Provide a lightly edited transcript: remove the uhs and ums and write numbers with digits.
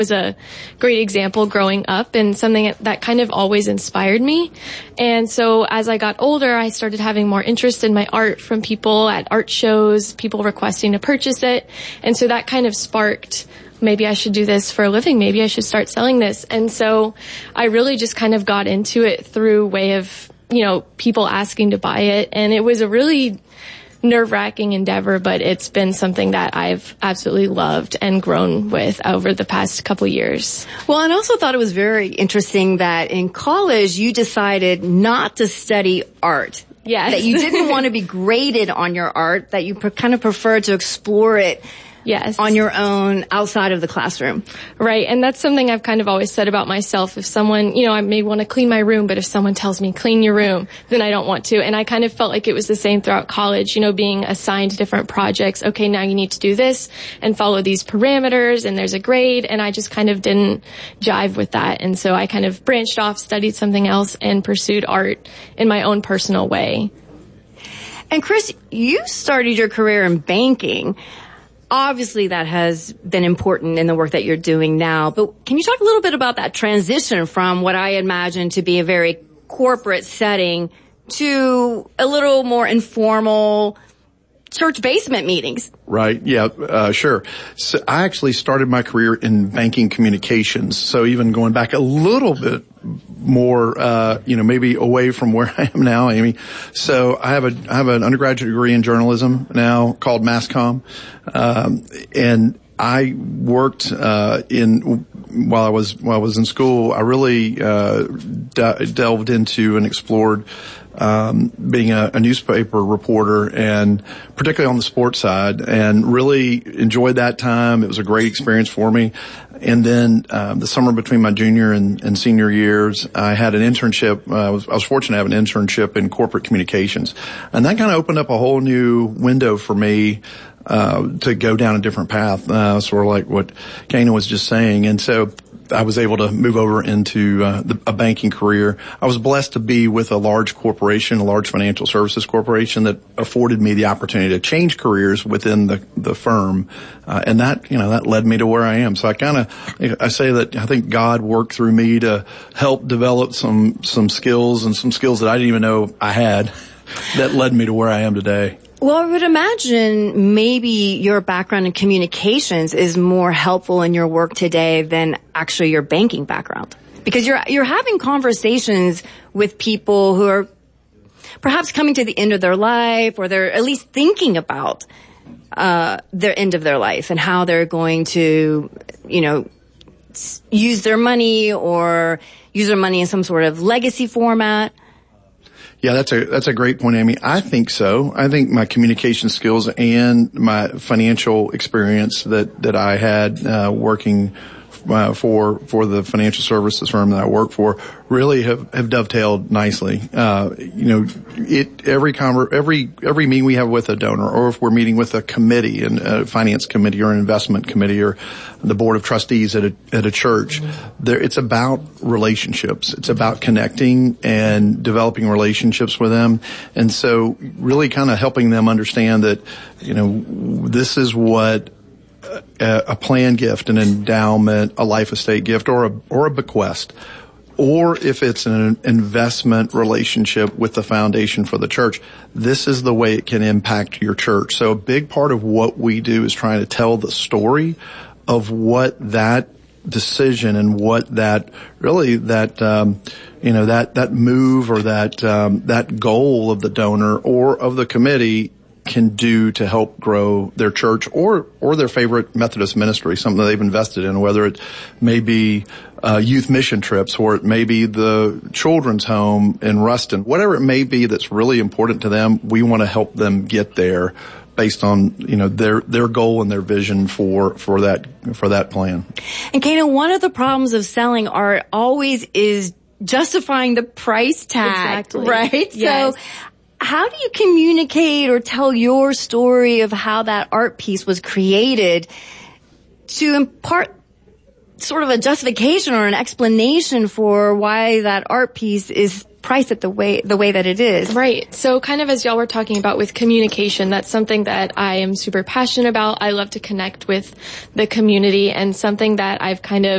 was a great example growing up and something that kind of always inspired me. And so as I got older, I started having more interest in my art from people at art shows, people requesting to purchase it. And so that kind of sparked, maybe I should do this for a living. Maybe I should start selling this. And so I really just kind of got into it through way of, people asking to buy it. And it was a really nerve-wracking endeavor, but it's been something that I've absolutely loved and grown with over the past couple years. Well, I also thought it was very interesting that in college you decided not to study art. Yes. That you didn't want to be graded on your art, that you kind of preferred to explore it. Yes. On your own, outside of the classroom. Right. And that's something I've kind of always said about myself. If someone, I may want to clean my room, but if someone tells me clean your room, then I don't want to. And I kind of felt like it was the same throughout college, being assigned different projects. Okay, now you need to do this and follow these parameters and there's a grade. And I just kind of didn't jive with that. And so I kind of branched off, studied something else and pursued art in my own personal way. And Chris, you started your career in banking. Obviously, that has been important in the work that you're doing now. But can you talk a little bit about that transition from what I imagine to be a very corporate setting to a little more informal church basement meetings? Right. Yeah, sure. So I actually started my career in banking communications. So even going back a little bit more, maybe away from where I am now, Amy. So I have an undergraduate degree in journalism now called Mass Comm. And I worked, while I was in school, I really, delved into and explored being a newspaper reporter, and particularly on the sports side, and really enjoyed that time. It was a great experience for me. And then the summer between my junior and senior years, I had an internship. I was fortunate to have an internship in corporate communications, and that kind of opened up a whole new window for me to go down a different path, sort of like what Kana was just saying. And so I was able to move over into a banking career. I was blessed to be with a large corporation, a large financial services corporation that afforded me the opportunity to change careers within the firm. And that led me to where I am. So I say that I think God worked through me to help develop some skills and some skills that I didn't even know I had that led me to where I am today. Well, I would imagine maybe your background in communications is more helpful in your work today than actually your banking background. Because you're having conversations with people who are perhaps coming to the end of their life, or they're at least thinking about their end of their life and how they're going to, use their money or use their money in some sort of legacy format. Yeah, that's a great point, Amy. I think so. I think my communication skills and my financial experience that I had working for the financial services firm that I work for really have dovetailed nicely. Every meeting we have with a donor, or if we're meeting with a committee, a finance committee or an investment committee or the board of trustees at a church, it's about relationships. It's about connecting and developing relationships with them. And so really kind of helping them understand that, this is what a plan gift, an endowment, a life estate gift, or a bequest, or if it's an investment relationship with the foundation for the church, this is the way it can impact your church. So a big part of what we do is trying to tell the story of what that decision and what that move or that goal of the donor or of the committee can do to help grow their church or their favorite Methodist ministry, something they've invested in, whether it may be youth mission trips or it may be the children's home in Ruston. Whatever it may be that's really important to them, we want to help them get there based on, their goal and their vision for that plan. And Kana, one of the problems of selling art always is justifying the price tag, exactly. Right? Yes. So how do you communicate or tell your story of how that art piece was created to impart sort of a justification or an explanation for why that art piece is priced at the way that it is? Right. So kind of as y'all were talking about with communication, that's something that I am super passionate about. I love to connect with the community, and something that I've kind of